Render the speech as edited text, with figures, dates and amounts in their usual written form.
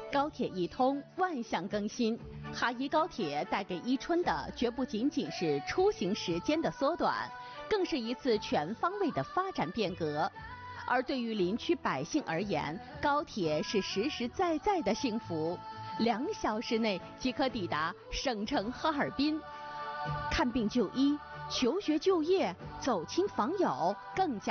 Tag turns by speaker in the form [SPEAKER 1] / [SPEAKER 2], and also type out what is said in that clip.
[SPEAKER 1] 高铁一通，万象更新。哈伊高铁带给伊春的绝不仅仅是出行时间的缩短，更是一次全方位的发展变革。而对于林区百姓而言，高铁是实实在在的幸福。2小时内即可抵达省城哈尔滨，看病就医、求学就业、走亲访友更加